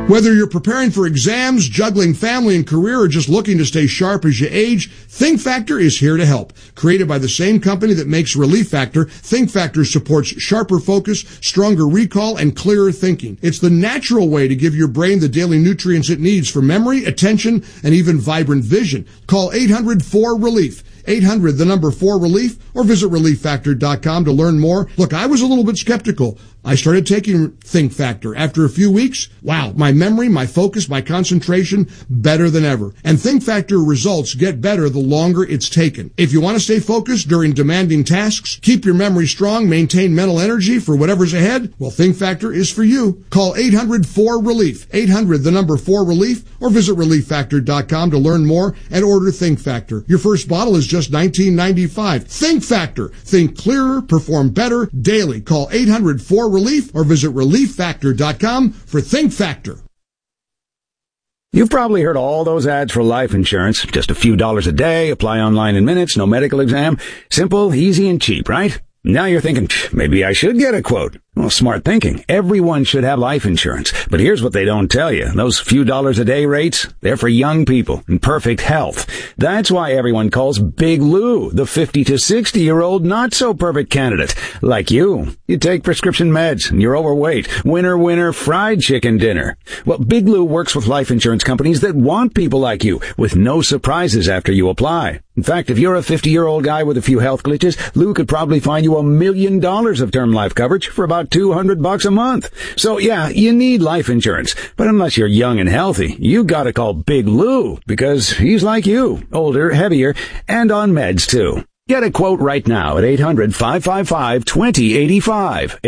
Whether you're preparing for exams, juggling family and career, or just looking to stay sharp as you age, Think Factor is here to help. Created by the same company that makes Relief Factor, Think Factor supports sharper focus, stronger recall, and clearer thinking. It's the natural way to give your brain the daily nutrients it needs for memory, attention, and even vibrant vision. Call 800-4RELIEF. 800, the number 4RELIEF, or visit ReliefFactor.com to learn more. Look, I was a little bit skeptical. I started taking Think Factor. After a few weeks, wow, my memory, my focus, my concentration, better than ever. And Think Factor results get better the longer it's taken. If you want to stay focused during demanding tasks, keep your memory strong, maintain mental energy for whatever's ahead, well, Think Factor is for you. Call 800-4RELIEF. 800, the number 4RELIEF, or visit ReliefFactor.com to learn more and order Think Factor. Your first bottle is just $19.95. Think Factor. Think clearer, perform better daily. Call 800-4RELIEF or visit ReliefFactor.com for Think Factor. You've probably heard all those ads for life insurance. Just a few dollars a day, apply online in minutes, no medical exam. Simple, easy, and cheap, right? Now you're thinking, maybe I should get a quote. Well, smart thinking. Everyone should have life insurance. But here's what they don't tell you. Those few dollars a day rates, they're for young people in perfect health. That's why everyone calls Big Lou the 50 to 60-year-old not-so-perfect candidate. Like you. You take prescription meds, and you're overweight. Winner, fried chicken dinner. Well, Big Lou works with life insurance companies that want people like you, with no surprises after you apply. In fact, if you're a 50-year-old guy with a few health glitches, Lou could probably find you $1 million of term life coverage for about $200 a month. So yeah, you need life insurance. But unless you're young and healthy, you gotta call Big Lou, because he's like you, older, heavier, and on meds too. Get a quote right now at 800-555-2085.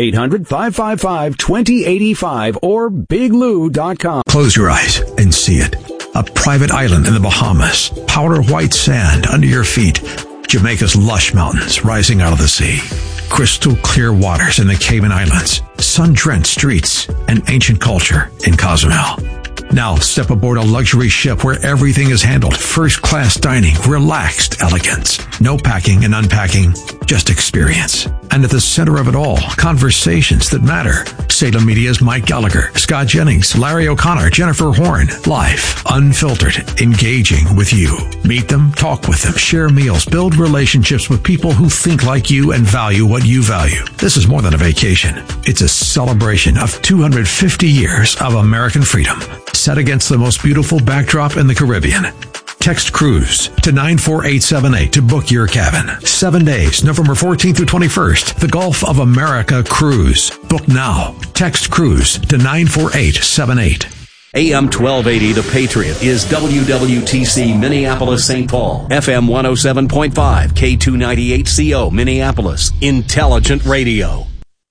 800-555-2085 or biglou.com. Close your eyes and see it. A private island in the Bahamas. Powder white sand under your feet. Jamaica's lush mountains rising out of the sea. Crystal clear waters in the Cayman Islands. Sun-drenched streets and ancient culture in Cozumel. Now step aboard a luxury ship where everything is handled. First-class dining, relaxed elegance. No packing and unpacking, just experience. And at the center of it all, conversations that matter. Salem Media's Mike Gallagher, Scott Jennings, Larry O'Connor, Jennifer Horn. Live, unfiltered, engaging with you. Meet them, talk with them, share meals, build relationships with people who think like you and value what you value. This is more than a vacation. It's a celebration of 250 years of American freedom, set against the most beautiful backdrop in the Caribbean. Text cruise to 94878 to book your cabin. 7 days, November 14th through 21st. The Gulf of America Cruise. Book now. Text cruise to 94878. AM 1280 The Patriot is WWTC Minneapolis St. Paul. FM 107.5 K298CO Minneapolis. Intelligent Radio.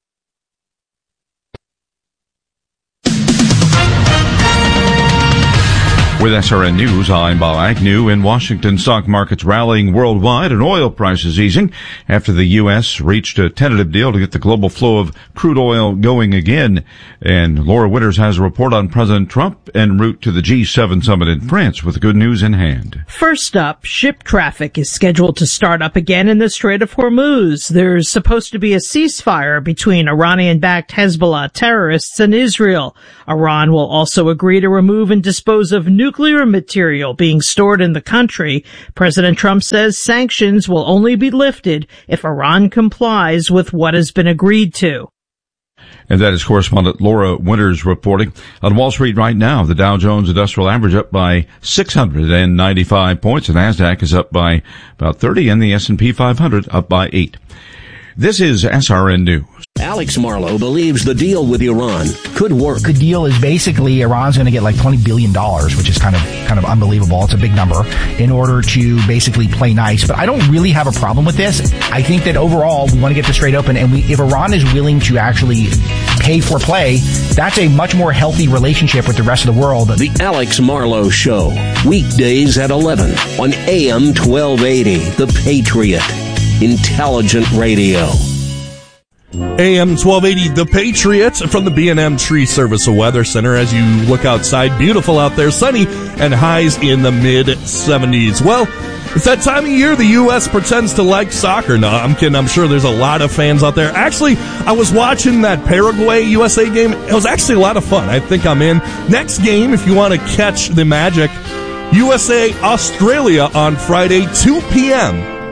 With SRN News, I'm Bob Agnew. In Washington, stock markets rallying worldwide and oil prices easing after the U.S. reached a tentative deal to get the global flow of crude oil going again. And Laura Winters has a report on President Trump en route to the G7 summit in France with good news in hand. First up, ship traffic is scheduled to start up again in the Strait of Hormuz. There's supposed to be a ceasefire between Iranian-backed Hezbollah terrorists and Israel. Iran will also agree to remove and dispose of nuclear material being stored in the country. President Trump says sanctions will only be lifted if Iran complies with what has been agreed to. And that is correspondent Laura Winters reporting. On Wall Street right now, the Dow Jones Industrial Average up by 695 points. The NASDAQ is up by about 30 and the S&P 500 up by 8. This is SRN News. Alex Marlow believes the deal with Iran could work. The deal is basically Iran's going to get like $20 billion, which is kind of unbelievable. It's a big number in order to basically play nice. But I don't really have a problem with this. I think that overall we want to get this straight open. And if Iran is willing to actually pay for play, that's a much more healthy relationship with the rest of the world. The Alex Marlow Show, weekdays at 11 on AM 1280, The Patriot. Intelligent Radio. AM 1280, The Patriot, from the B&M Tree Service Weather Center. As you look outside, beautiful out there, sunny, and highs in the mid-70s. Well, It's that time of year the U.S. pretends to like soccer. No, I'm kidding. I'm sure there's a lot of fans out there. Actually, I was watching that Paraguay-USA game. It was actually a lot of fun. I think I'm in. Next game, if you want to catch the magic, USA-Australia on Friday, 2 p.m.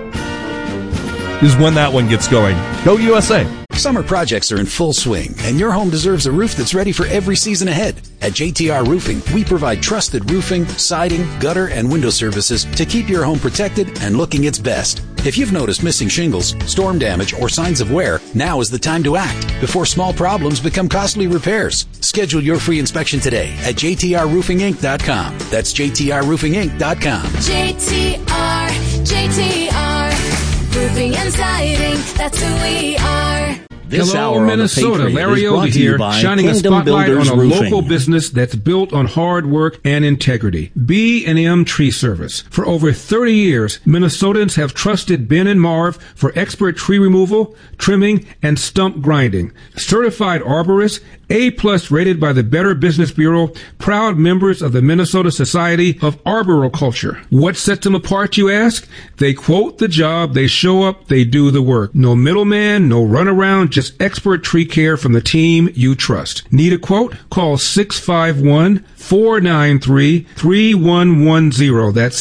is when that one gets going. Go USA. Summer projects are in full swing, and your home deserves a roof that's ready for every season ahead. At JTR Roofing, we provide trusted roofing, siding, gutter, and window services to keep your home protected and looking its best. If you've noticed missing shingles, storm damage, or signs of wear, now is the time to act before small problems become costly repairs. Schedule your free inspection today at jtrroofinginc.com. That's jtrroofinginc.com. JTR, roofing and siding, that's who we are. This Hello, Minnesota. Larry Older here, shining a spotlight on a local business that's built on hard work and integrity. B&M Tree Service. For over 30 years, Minnesotans have trusted Ben and Marv for expert tree removal, trimming, and stump grinding. Certified arborists, A+ rated by the Better Business Bureau, proud members of the Minnesota Society of Arboriculture. What sets them apart, you ask? They quote the job, they show up, they do the work. No middleman, no runaround, just expert tree care from the team you trust. Need a quote? Call 651-493-3110. That's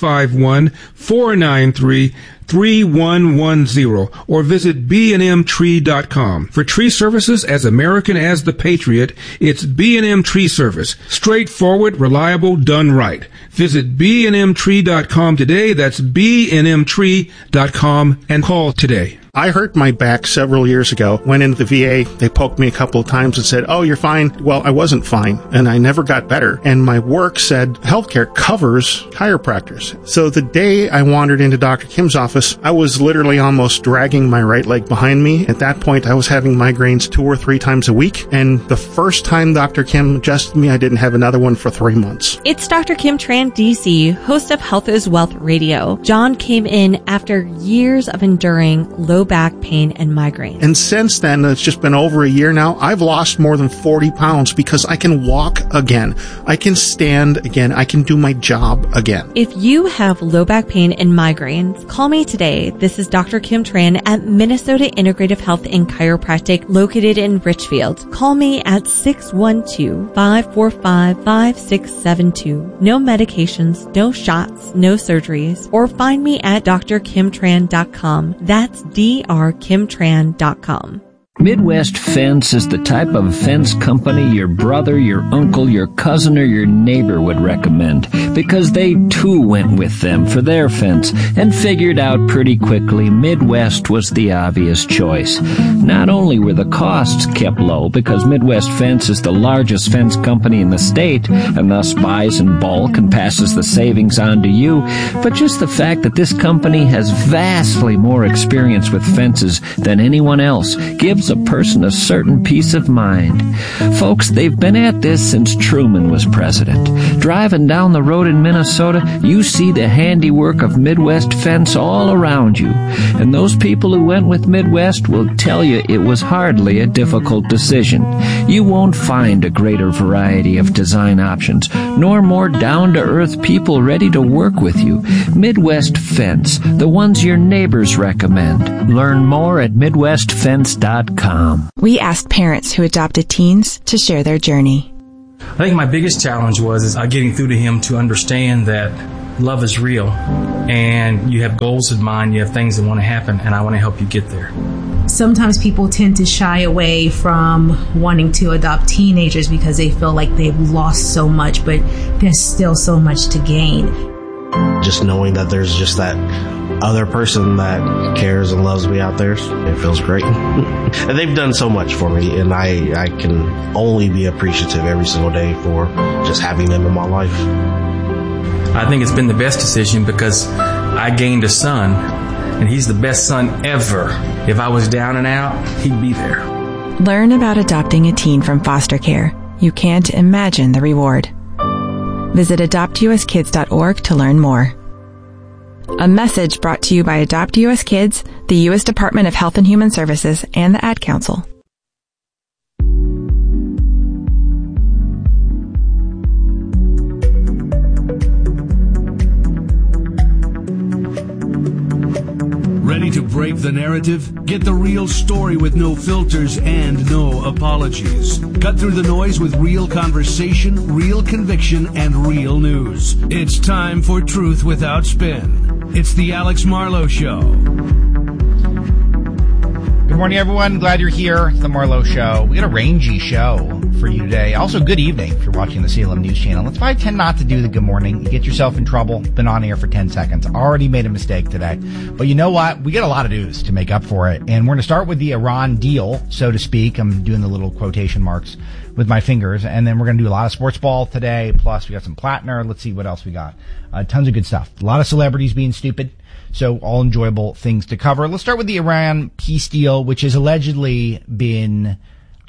651-493-3110, or visit bnmtree.com. For tree services as American as the Patriot, it's B&M Tree Service. Straightforward, reliable, done right. Visit bnmtree.com today. That's bnmtree.com, and call today. I hurt my back several years ago. Went into the VA. They poked me a couple of times and said, "Oh, you're fine." Well, I wasn't fine, and I never got better. And my work said healthcare covers chiropractors. So the day I wandered into Dr. Kim's office, I was literally almost dragging my right leg behind me. At that point, I was having migraines 2 or 3 times a week. And the first time Dr. Kim adjusted me, I didn't have another one for 3 months. It's Dr. Kim Tran, DC, host of Health is Wealth Radio. John came in after years of enduring low back pain and migraine. And since then, it's just been over a year now, I've lost more than 40 pounds because I can walk again. I can stand again. I can do my job again. If you have low back pain and migraines, call me today. This is Dr. Kim Tran at Minnesota Integrative Health and Chiropractic, located in Richfield. Call me at 612-545-5672. No medications, no shots, no surgeries, or find me at drkimtran.com. That's drkimtran.com. Midwest Fence is the type of fence company your brother, your uncle, your cousin, or your neighbor would recommend, because they too went with them for their fence and figured out pretty quickly Midwest was the obvious choice. Not only were the costs kept low, because Midwest Fence is the largest fence company in the state and thus buys in bulk and passes the savings on to you, but just the fact that this company has vastly more experience with fences than anyone else gives a person a certain peace of mind. Folks, they've been at this since Truman was president. Driving down the road in Minnesota, you see the handiwork of Midwest Fence all around you. And those people who went with Midwest will tell you it was hardly a difficult decision. You won't find a greater variety of design options, nor more down-to-earth people ready to work with you. Midwest Fence, the ones your neighbors recommend. Learn more at MidwestFence.com. We asked parents who adopted teens to share their journey. I think my biggest challenge was getting through to him to understand that love is real, and you have goals in mind, you have things that want to happen, and I want to help you get there. Sometimes people tend to shy away from wanting to adopt teenagers because they feel like they've lost so much, but there's still so much to gain. Just knowing that there's just that other person that cares and loves me out there, it feels great. And they've done so much for me, and I can only be appreciative every single day for just having them in my life. I think it's been the best decision because I gained a son, and he's the best son ever. If I was down and out, he'd be there. Learn about adopting a teen from foster care. You can't imagine the reward. Visit adoptuskids.org to learn more. A message brought to you by Adopt U.S. Kids, the U.S. Department of Health and Human Services, and the Ad Council. break the narrative? Get the real story with no filters and no apologies. Cut through the noise with real conversation, real conviction, and real news. It's time for Truth Without Spin. It's the Alex Marlowe Show. Good morning, everyone. Glad you're here. It's the Marlowe Show. We got a rangy show for you today. Also, good evening if you're watching the CLM News Channel. That's why I tend not to do the good morning. You get yourself in trouble. Been on air for 10 seconds. Already made a mistake today. But you know what? We got a lot of news to make up for it. And we're going to start with the Iran deal, so to speak. I'm doing the little quotation marks with my fingers. And then we're going to do a lot of sports ball today. Plus, we got some Plattner. Let's see what else we got. Tons of good stuff. A lot of celebrities being stupid. So all enjoyable things to cover. Let's start with the Iran peace deal, which has allegedly been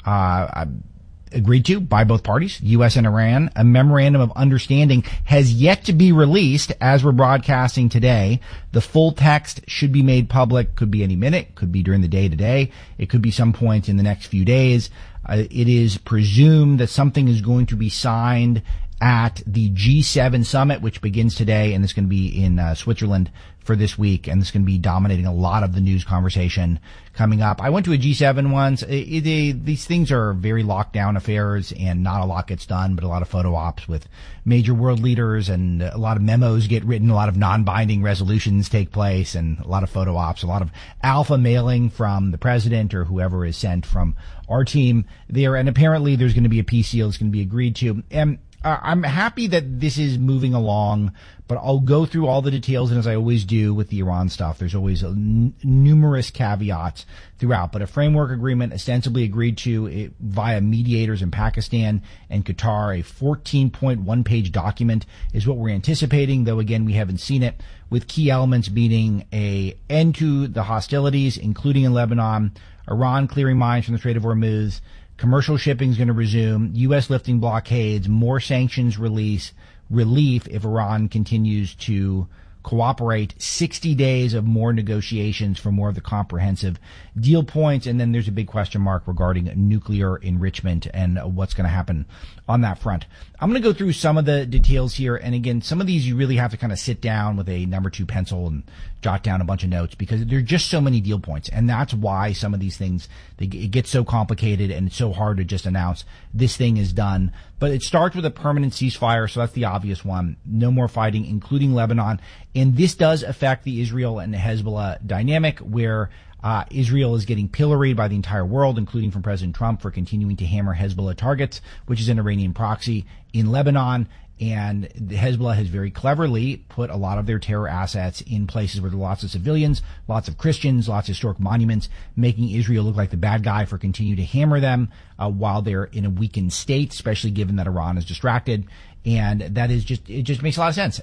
agreed to by both parties, U.S. and Iran. A memorandum of understanding has yet to be released as we're broadcasting today. The full text should be made public. Could be any minute. Could be during the day today. It could be some point in the next few days. It is presumed that something is going to be signed at the G7 summit, which begins today, and it's going to be in Switzerland for this week, and it's going to be dominating a lot of the news conversation coming up. I went to a G7 once. These things are very locked down affairs, and not a lot gets done, but a lot of photo ops with major world leaders, and a lot of memos get written, a lot of non-binding resolutions take place, and a lot of photo ops, a lot of alpha mailing from the president or whoever is sent from our team there, and apparently there's going to be a peace deal that's going to be agreed to. And I'm happy that this is moving along, but I'll go through all the details, and as I always do with the Iran stuff, there's always numerous caveats throughout. But a framework agreement ostensibly agreed to via mediators in Pakistan and Qatar, a 14.1-page document is what we're anticipating, though again we haven't seen it, with key elements being an end to the hostilities, including in Lebanon, Iran clearing mines from the Strait of Hormuz, commercial shipping is going to resume, U.S. lifting blockades, more sanctions relief if Iran continues to cooperate, 60 days of more negotiations for more of the comprehensive deal points, and then there's a big question mark regarding nuclear enrichment and what's going to happen on that front. I'm going to go through some of the details here, and again, some of these you really have to kind of sit down with a number 2 pencil and jot down a bunch of notes, because there are just so many deal points, and that's why some of these things, it gets so complicated and it's so hard to just announce this thing is done. But it starts with a permanent ceasefire, so that's the obvious one. No more fighting, including Lebanon. And this does affect the Israel and Hezbollah dynamic, where Israel is getting pilloried by the entire world, including from President Trump, for continuing to hammer Hezbollah targets, which is an Iranian proxy in Lebanon. And Hezbollah has very cleverly put a lot of their terror assets in places where there are lots of civilians, lots of Christians, lots of historic monuments, making Israel look like the bad guy for continuing to hammer them while they're in a weakened state, especially given that Iran is distracted. And that is it just makes a lot of sense.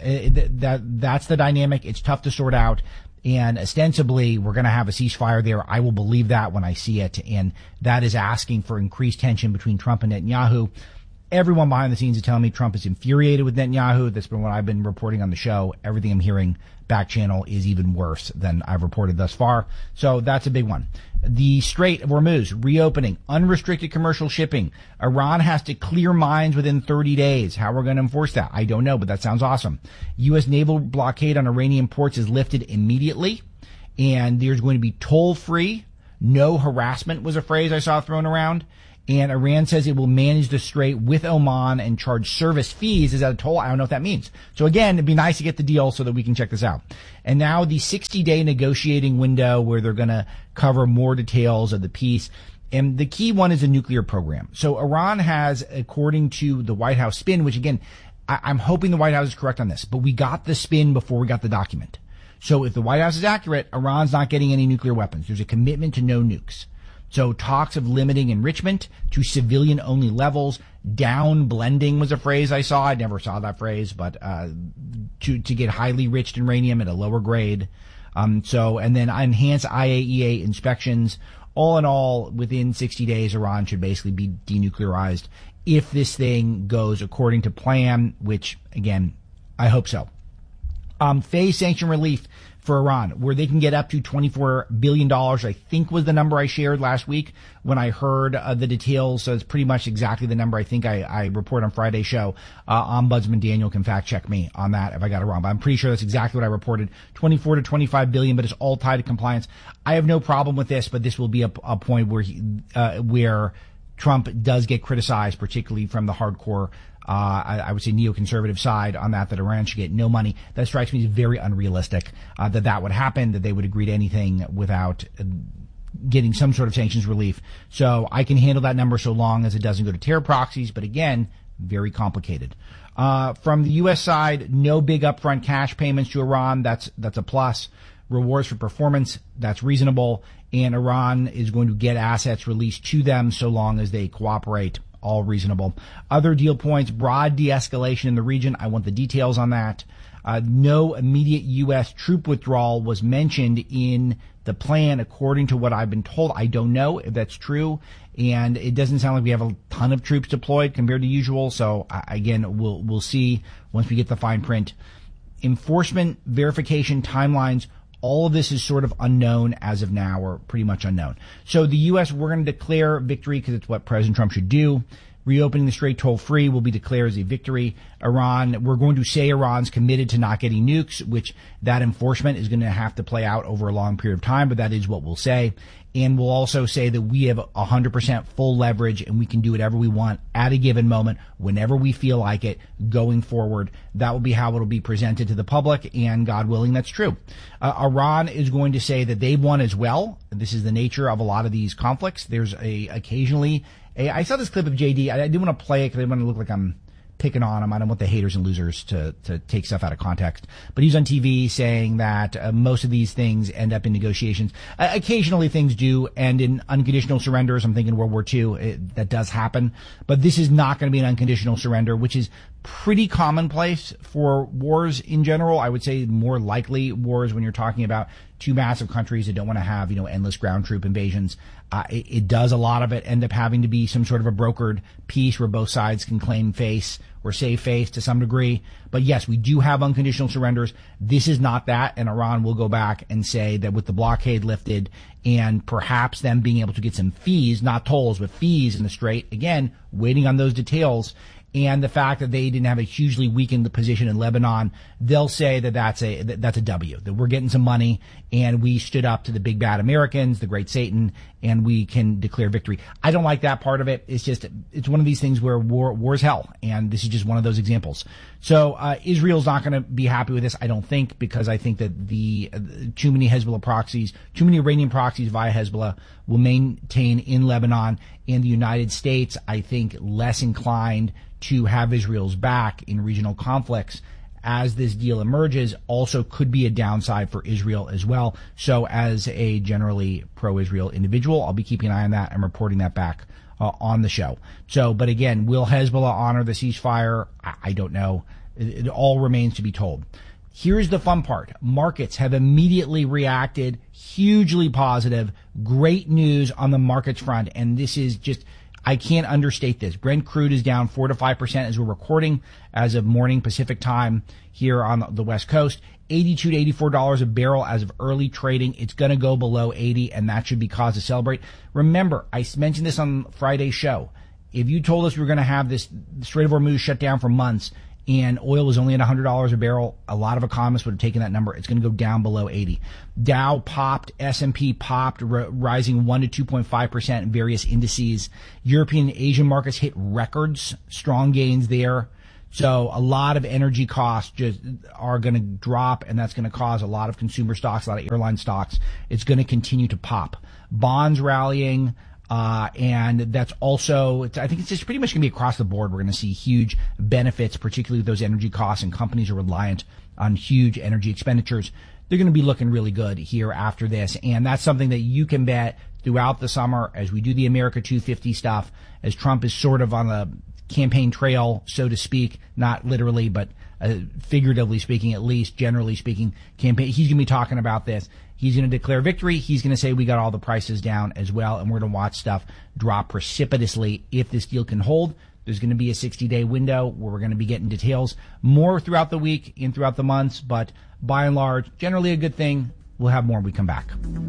That's the dynamic. It's tough to sort out. And ostensibly, we're going to have a ceasefire there. I will believe that when I see it. And that is asking for increased tension between Trump and Netanyahu. Everyone behind the scenes is telling me Trump is infuriated with Netanyahu. That's been what I've been reporting on the show. Everything I'm hearing back channel is even worse than I've reported thus far. So that's a big one. The Strait of Hormuz reopening, unrestricted commercial shipping. Iran has to clear mines within 30 days. How we're going to enforce that, I don't know, but that sounds awesome. U.S. naval blockade on Iranian ports is lifted immediately, and there's going to be toll-free. No harassment was a phrase I saw thrown around. And Iran says it will manage the strait with Oman and charge service fees. Is that a toll? I don't know what that means. So again, it'd be nice to get the deal so that we can check this out. And now the 60-day negotiating window where they're going to cover more details of the peace. And the key one is a nuclear program. So Iran has, according to the White House spin, which again, I'm hoping the White House is correct on this, but we got the spin before we got the document. So if the White House is accurate, Iran's not getting any nuclear weapons. There's a commitment to no nukes. So talks of limiting enrichment to civilian-only levels. Down blending was a phrase I saw. I never saw that phrase, but to get highly enriched uranium at a lower grade. And then enhanced IAEA inspections. All in all, within 60 days, Iran should basically be denuclearized if this thing goes according to plan, which, again, I hope so. Phase sanction relief for Iran, where they can get up to $24 billion, I think was the number I shared last week when I heard the details. So it's pretty much exactly the number I think I reported on Friday's show. Ombudsman Daniel can fact check me on that if I got it wrong, but I'm pretty sure that's exactly what I reported. 24 to 25 billion, but it's all tied to compliance. I have no problem with this, but this will be a point where Trump does get criticized, particularly from the hardcore I would say neoconservative side on that Iran should get no money. That strikes me as very unrealistic, that would happen, that they would agree to anything without getting some sort of sanctions relief. So I can handle that number so long as it doesn't go to terror proxies, but again, very complicated. From the U.S. side, no big upfront cash payments to Iran. That's a plus. Rewards for performance, that's reasonable. And Iran is going to get assets released to them so long as they cooperate. All reasonable. Other deal points, broad de-escalation in the region. I want the details on that. No immediate U.S. troop withdrawal was mentioned in the plan, according to what I've been told. I don't know if that's true, and it doesn't sound like we have a ton of troops deployed compared to usual. So again, we'll see once we get the fine print. Enforcement, verification, timelines. All of this is sort of unknown as of now, or pretty much unknown. So the U.S., we're going to declare victory because it's what President Trump should do. Reopening the Strait toll-free will be declared as a victory. Iran, we're going to say Iran's committed to not getting nukes, which that enforcement is going to have to play out over a long period of time, but that is what we'll say. And we'll also say that we have 100% full leverage and we can do whatever we want at a given moment, whenever we feel like it, going forward. That will be how it'll be presented to the public, and God willing, that's true. Iran is going to say that they've won as well. This is the nature of a lot of these conflicts. There's occasionally I saw this clip of JD. I didn't want to play it because I didn't want to look like I'm picking on him. I don't want the haters and losers to take stuff out of context. But he's on TV saying that most of these things end up in negotiations. Occasionally things do end in unconditional surrenders. I'm thinking World War II. That does happen. But this is not going to be an unconditional surrender, which is pretty commonplace for wars in general. I would say more likely wars when you're talking about two massive countries that don't want to have, endless ground troop invasions. It does a lot of it end up having to be some sort of a brokered peace where both sides can claim face or save face to some degree. But yes, we do have unconditional surrenders. This is not that, and Iran will go back and say that with the blockade lifted and perhaps them being able to get some fees, not tolls, but fees in the Strait, again, waiting on those details, and the fact that they didn't have a hugely weakened position in Lebanon, they'll say that that's a W, that we're getting some money and we stood up to the big bad Americans, the great Satan, and we can declare victory. I don't like that part of it. It's one of these things where war is hell, and this is just one of those examples. So Israel's not going to be happy with this, I don't think, because I think that too many Hezbollah proxies, too many Iranian proxies via Hezbollah will maintain in Lebanon, and the United States, I think, less inclined to have Israel's back in regional conflicts as this deal emerges also could be a downside for Israel as well. So as a generally pro-Israel individual, I'll be keeping an eye on that and reporting that back on the show. So, but again, will Hezbollah honor the ceasefire? I don't know. It all remains to be told. Here's the fun part. Markets have immediately reacted, hugely positive, great news on the markets front, and this is just, I can't understate this. Brent crude is down 4 to 5% as we're recording as of morning Pacific time here on the West Coast. $82 to $84 a barrel as of early trading. It's going to go below 80, and that should be cause to celebrate. Remember, I mentioned this on Friday's show. If you told us we were going to have this Strait of Hormuz shut down for months and oil was only at $100 a barrel, a lot of economists would have taken that number. It's going to go down below 80. Dow popped, S&P popped, rising 1 to 2.5% in various indices. European and Asian markets hit records, strong gains there. So a lot of energy costs just are going to drop, and that's going to cause a lot of consumer stocks, a lot of airline stocks. It's going to continue to pop. Bonds rallying. And that's also, I think it's just pretty much going to be across the board. We're going to see huge benefits, particularly with those energy costs, and companies are reliant on huge energy expenditures. They're going to be looking really good here after this. And that's something that you can bet throughout the summer as we do the America 250 stuff, as Trump is sort of on the campaign trail, so to speak, not literally, but figuratively speaking, at least generally speaking, campaign. He's going to be talking about this. He's going to declare victory. He's going to say we got all the prices down as well, and we're going to watch stuff drop precipitously if this deal can hold. There's going to be a 60-day window where we're going to be getting details more throughout the week and throughout the months, but by and large, generally a good thing. We'll have more when we come back.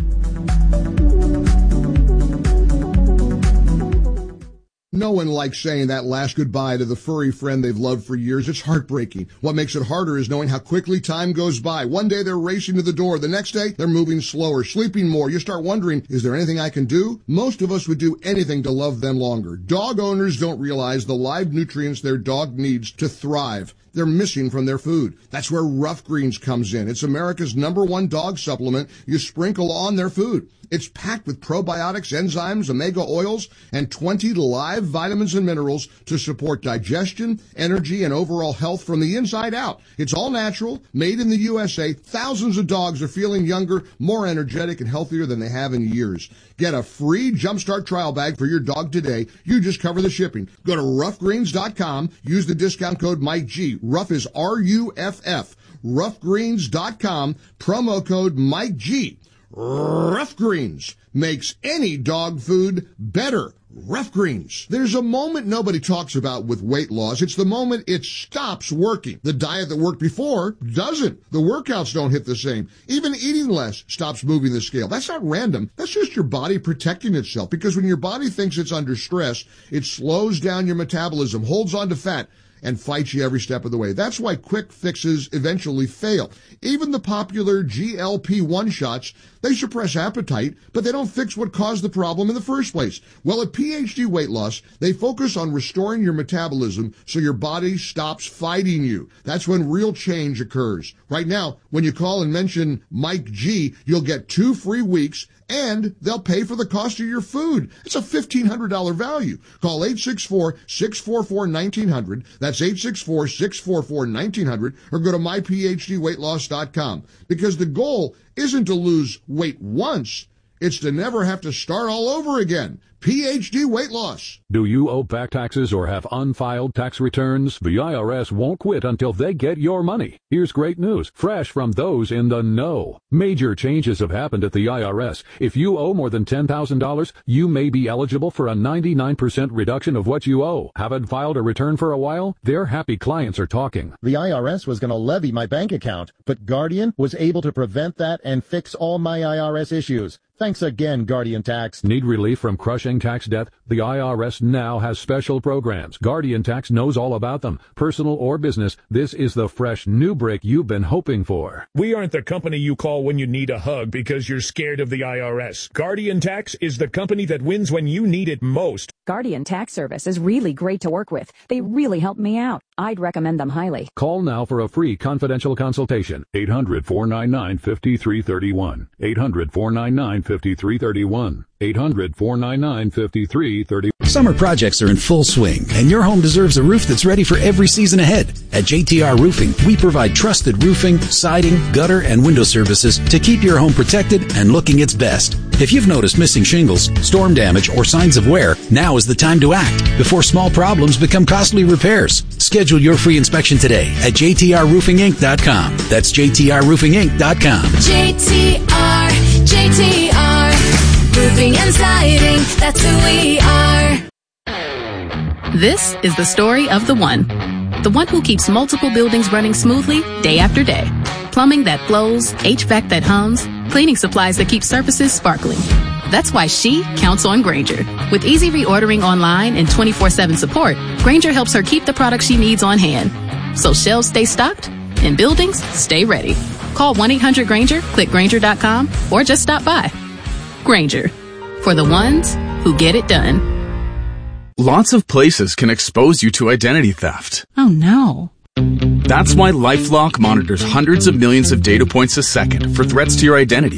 No one likes saying that last goodbye to the furry friend they've loved for years. It's heartbreaking. What makes it harder is knowing how quickly time goes by. One day they're racing to the door. The next day they're moving slower, sleeping more. You start wondering, is there anything I can do? Most of us would do anything to love them longer. Dog owners don't realize the live nutrients their dog needs to thrive. They're missing from their food. That's where Rough Greens comes in. It's America's #1 dog supplement you sprinkle on their food. It's packed with probiotics, enzymes, omega oils, and 20 live vitamins and minerals to support digestion, energy, and overall health from the inside out. It's all natural, made in the USA. Thousands of dogs are feeling younger, more energetic, and healthier than they have in years. Get a free Jumpstart trial bag for your dog today. You just cover the shipping. Go to roughgreens.com. Use the discount code MikeG. Rough is RUFF. Roughgreens.com. Promo code MikeG. Rough Greens makes any dog food better. Rough Greens. There's a moment nobody talks about with weight loss. It's the moment it stops working. The diet that worked before doesn't. The workouts don't hit the same. Even eating less stops moving the scale. That's not random. That's just your body protecting itself, because when your body thinks it's under stress, it slows down your metabolism, holds on to fat, and fights you every step of the way. That's why quick fixes eventually fail. Even the popular GLP-1 shots, they suppress appetite, but they don't fix what caused the problem in the first place. Well, at PhD Weight Loss, they focus on restoring your metabolism so your body stops fighting you. That's when real change occurs. Right now, when you call and mention Mike G, you'll get 2 free weeks, and they'll pay for the cost of your food. It's a $1,500 value. Call 864-644-1900. That's 864-644-1900, or go to myphdweightloss.com. Because the goal isn't to lose weight once, it's to never have to start all over again. PhD Weight Loss. Do you owe back taxes or have unfiled tax returns? The IRS won't quit until they get your money. Here's great news, fresh from those in the know. Major changes have happened at the IRS. If you owe more than $10,000, you may be eligible for a 99% reduction of what you owe. Haven't filed a return for a while? Their happy clients are talking. The IRS was going to levy my bank account, but Guardian was able to prevent that and fix all my IRS issues. Thanks again, Guardian Tax. Need relief from crushing tax debt? The IRS now has special programs. Guardian Tax knows all about them. Personal or business, this is the fresh new break you've been hoping for. We aren't the company you call when you need a hug because you're scared of the IRS. Guardian Tax is the company that wins when you need it most. Guardian Tax Service is really great to work with. They really helped me out. I'd recommend them highly. Call now for a free confidential consultation. 800-499-5331. 800-499-5331. 800-499-5331. Summer projects are in full swing, and your home deserves a roof that's ready for every season ahead. At JTR Roofing, we provide trusted roofing, siding, gutter, and window services to keep your home protected and looking its best. If you've noticed missing shingles, storm damage, or signs of wear, now is the time to act before small problems become costly repairs. Schedule your free inspection today at jtrroofinginc.com. That's jtrroofinginc.com. JTR, roofing and siding, that's who we are. This is the story of the one who keeps multiple buildings running smoothly day after day. Plumbing that flows, HVAC that hums, cleaning supplies that keep surfaces sparkling. That's why she counts on Grainger. With easy reordering online and 24/7 support, Grainger helps her keep the products she needs on hand. So shelves stay stocked and buildings stay ready. Call 1-800-GRAINGER, click Grainger.com, or just stop by. Grainger, for the ones who get it done. Lots of places can expose you to identity theft. Oh no. That's why LifeLock monitors hundreds of millions of data points a second for threats to your identity.